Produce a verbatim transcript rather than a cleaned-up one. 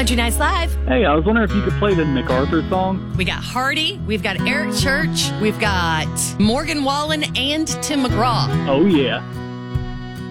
Country Nights Live. Hey, I was wondering if you could play the MacArthur song. We got Hardy, we've got Eric Church, we've got Morgan Wallen, and Tim McGraw. Oh, yeah.